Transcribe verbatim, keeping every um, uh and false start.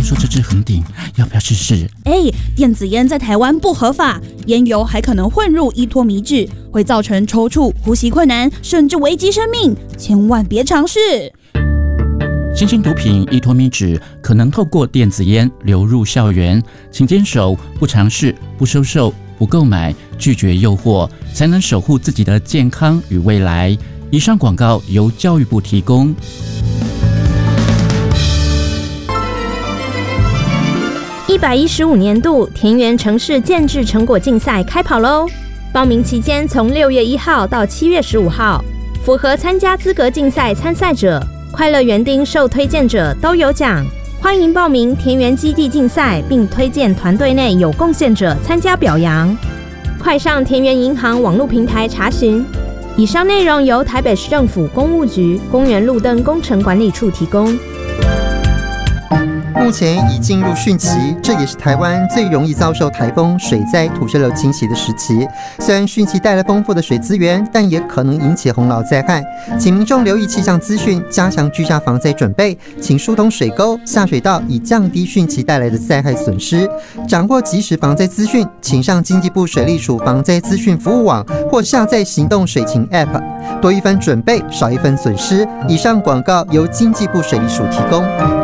听说这支红顶，要不要试试？ 哎，电子烟在台湾不合法，烟油还可能混入依托米酯，会造成抽搐、呼吸困难，甚至危及生命，千万别尝试。 新型毒品依托米酯可能透过电子烟流入校园，请坚守不尝试、不收受、不购买、拒绝诱惑，才能守护自己的健康与未来。以上广告由教育部提供。 一百一十五年度田园城市建制成果竞赛开跑喽！报名期间从六月一号到七月十五号，符合参加资格竞赛参赛者、快乐园丁受推荐者都有奖。欢迎报名田园基地竞赛，并推荐团队内有贡献者参加表扬。快上田园银行网络平台查询。以上内容由台北市政府公务局公园路灯工程管理处提供。 目前已进入汛期，这也是台湾最容易遭受台风、水灾、土石流侵袭的时期。虽然汛期带来丰富的水资源，但也可能引起洪涝灾害，请民众留意气象资讯，加强居家防灾准备，请疏通水沟、下水道，以降低汛期带来的灾害损失。掌握即时防灾资讯，请上经济部水利署防灾资讯服务网或下载行动水情 App， 多一分准备，少一分损失。以上广告由经济部水利署提供。